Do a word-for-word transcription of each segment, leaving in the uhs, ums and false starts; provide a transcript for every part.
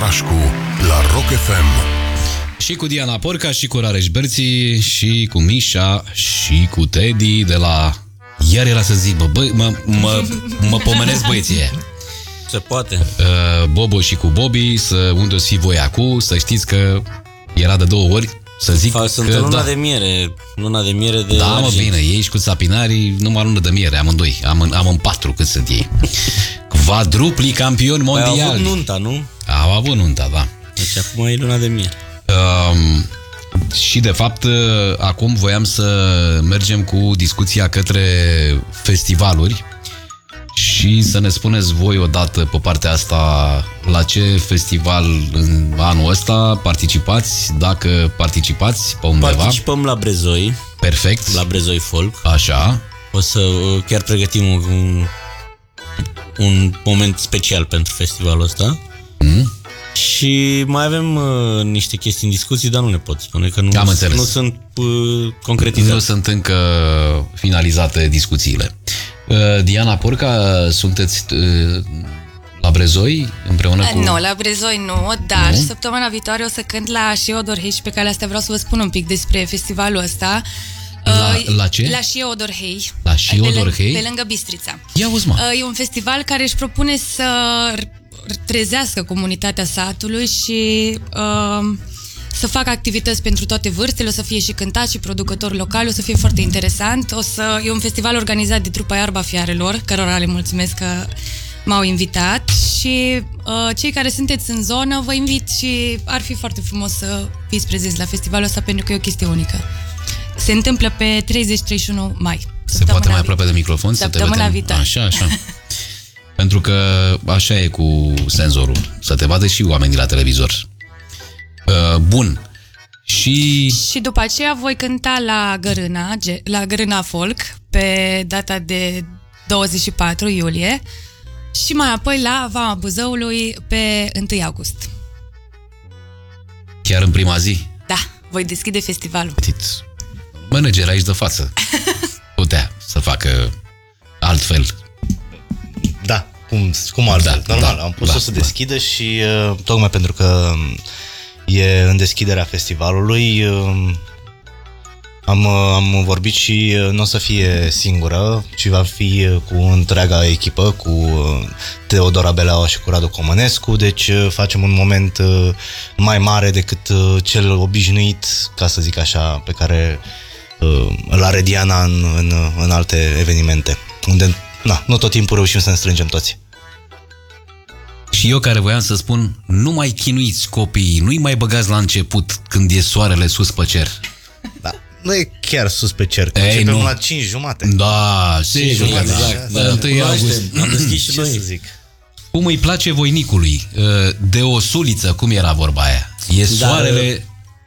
Dimitrașcu la Rock F M. Și cu Diana Porca, și cu Rareș Berții, și cu Mișa, și cu Teddy de la... Iar era să zic, bă, bă mă, mă, mă pomenesc băieție. Se poate. Uh, Bobo și cu Bobby, să unde o să fi voi acum, să știți că era de două ori, să zic Fa, sunt că... în luna da. de miere, luna de miere de Da, mă, argint. bine, ei și cu țapinarii, numai lună de miere, amândoi, am în, am în patru cât sunt ei. Quadrupli campioni Păi mondiali. au avut nunta, nu? Au avut nunta, da. Deci acum e luna de miere. Um, și de fapt acum voiam să mergem cu discuția către festivaluri și să ne spuneți voi odată pe partea asta la ce festival în anul ăsta participați, dacă participați pe undeva. Participăm la Brezoi. Perfect. La Brezoi Folk. Așa. O să chiar pregătim un, un moment special pentru festivalul ăsta. Mm. Și mai avem uh, niște chestii în discuții, dar nu ne pot spune că nu, nu sunt uh, concretizate. Nu sunt încă finalizate discuțiile. Uh, Diana Porca, sunteți uh, la Brezoi împreună cu... Nu, la Brezoi nu, dar nu? săptămâna viitoare o să cânt la Sheodor Hei și pe calea asta vreau să vă spun un pic despre festivalul ăsta. La, la ce? La Sheodor Hei. La Sheodor Hei? Pe lângă Bistrița. Ia uzi, mă. E un festival care își propune să trezească comunitatea satului și uh, să facă activități pentru toate vârstele, o să fie și cântat și producători locali, o să fie foarte interesant. O să, e un festival organizat de trupa Iarba Fiarelor, cărora le mulțumesc că m-au invitat și uh, cei care sunteți în zonă vă invit și ar fi foarte frumos să fiți prezenți la festivalul ăsta pentru că e o chestie unică. Se întâmplă pe treizeci treizeci și unu mai. Se poate mai aproape de microfon? Săptămâna viitoare. Așa, așa. Pentru că așa e cu senzorul, să te vadă și oamenii la televizor. Uh, bun. Și... Și după aceea voi cânta la Gărâna, la Gărâna Folk, pe data de douăzeci și patru iulie și mai apoi la Vama Buzăului pe întâi august. Chiar în prima zi? Da, voi deschide festivalul. Manager aici de față putea să facă altfel. Da, cum, cum altfel, da, normal, da, am pus-o da, să da. deschidă și uh, tocmai pentru că e în deschiderea festivalului, uh, am, uh, am vorbit și uh, nu o să fie singură, ci va fi uh, cu întreaga echipă, cu uh, Teodora Beleaua și cu Radu Comănescu, deci uh, facem un moment uh, mai mare decât uh, cel obișnuit, ca să zic așa, pe care uh, îl are Diana în, în, în alte evenimente, unde na, nu tot timpul reușim să ne strângem toți. Și eu care voiam să spun, nu mai chinuiți copiii, nu-i mai băgați la început când e soarele sus pe cer. Da, nu e chiar sus pe cer, că Ei, începem nu. la cinci jumate. Da, sigur că da. Exact, Da, întâi august. Am deschis și Ce noi. să zic? Cum îi place voinicului? De o suliță, cum era vorba aia? E soarele...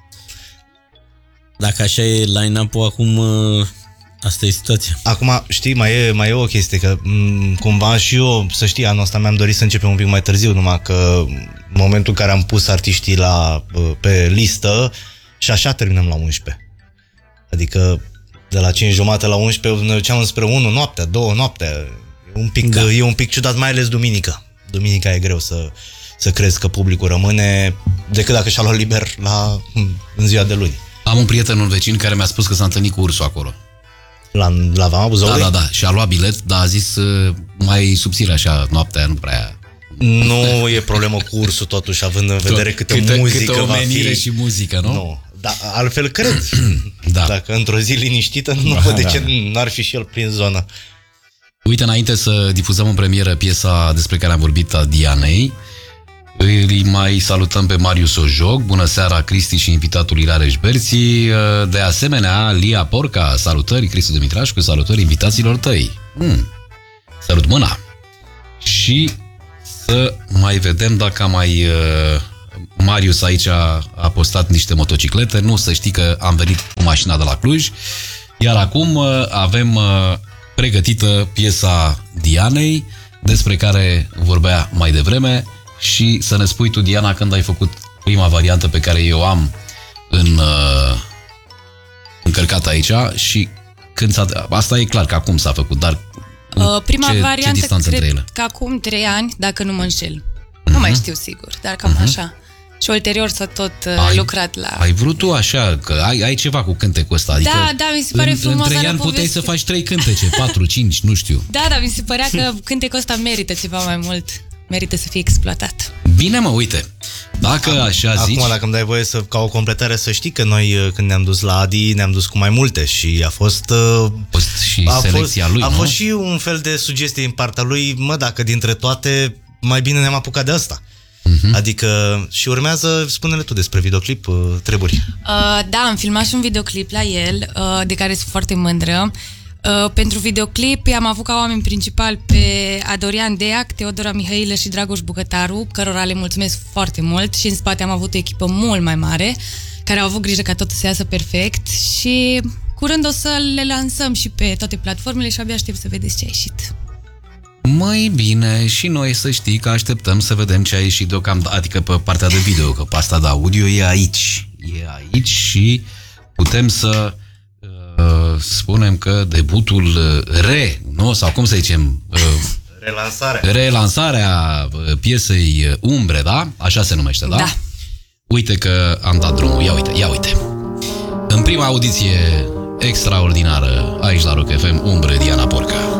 Dacă așa e line-up-ul acum, asta e situația. Acum, știi, mai e, mai e o chestie, că m- cumva și eu, să știi, anul ăsta mi-am dorit să începem un pic mai târziu, numai că în momentul în care am pus artiștii la, pe listă și așa terminăm la unsprezece. Adică de la cinci jumate la unsprezece ne duceam înspre unu noaptea, două noaptea. E un pic, da. e un pic ciudat, mai ales duminică. Duminica e greu să, să crezi că publicul rămâne decât dacă și-a luat liber la, în ziua de luni. Am un prieten, un vecin, care mi-a spus că s-a întâlnit cu ursul acolo. La, la Vama Buzăului? Da, da, da. Și a luat bilet, dar a zis mai subțire așa, noaptea, nu prea... Nu e problemă cu ursul totuși, având în vedere câtă, câtă muzică câtă va omenire fi. și muzică, nu? Nu, dar altfel cred. Da. Dacă într-o zi liniștită, nu Da, văd de da. ce n-ar fi și el prin zonă. Uite, înainte să difuzăm în premieră piesa despre care am vorbit a Dianei, îi mai salutăm pe Marius Ojoc, bună seara Cristi și invitatului Rareș Berții, de asemenea Lia Porca, salutări Cristi Dimitrașcu, salutări invitațiilor tăi. Hmm. Salut mâna! Și să mai vedem dacă mai... Marius aici a postat niște motociclete, nu, să știi că am venit cu mașina de la Cluj, iar acum avem pregătită piesa Dianei, despre care vorbea mai devreme, și să ne spui tu, Diana, când ai făcut prima variantă pe care eu am în uh, încărcat aici și când s-a... Asta e clar că acum s-a făcut, dar uh, prima ce, variantă ce distanță cred între ele? că acum trei ani, dacă nu mă înșel. Mm-hmm. Nu mai știu sigur, dar cam mm-hmm. așa. Și ulterior s-a tot uh, ai, lucrat la... Ai vrut tu așa, că ai, ai ceva cu cântecul ăsta. Adică da, da, mi se pare în, frumos. În trei ani puteai să faci trei cântece, patru, cinci, nu știu. Da, da, mi se părea că cântecul ăsta merită ceva mai mult. Merită să fie exploatat. Bine, mă, uite. Dacă Am, așa acum, zici... Acum, dacă îmi dai voie să, ca o completare, să știi că noi, când ne-am dus la Adi, ne-am dus cu mai multe și a fost... Uh, a fost și a selecția fost, lui, A nu? fost și un fel de sugestie în partea lui, mă, dacă dintre toate, mai bine ne-am apucat de asta. Uh-huh. Adică, și urmează, spune-le tu despre videoclip, uh, treburi. Uh, da, am filmat și un videoclip la el, uh, de care sunt foarte mândră. Uh, pentru videoclip am avut ca oameni principal pe Adorian Deac, Teodora Mihailă și Dragoș Bucătaru, cărora le mulțumesc foarte mult, și în spate am avut o echipă mult mai mare, care au avut grijă ca totul să iasă perfect și curând o să le lansăm și pe toate platformele și abia aștept să vedeți ce a ieșit. Mai bine, și noi să știi că așteptăm să vedem ce a ieșit deocamdată, adică pe partea de video, că pe asta de audio e aici. E aici și putem să uh, spunem că debutul re, nu? Sau cum să zicem? Uh, Relansarea. Relansarea piesei Umbre, da? Așa se numește, da? Da. Uite că am dat drumul, ia uite, ia uite. În prima audiție extraordinară aici la Rock F M, Umbre, Diana Porca.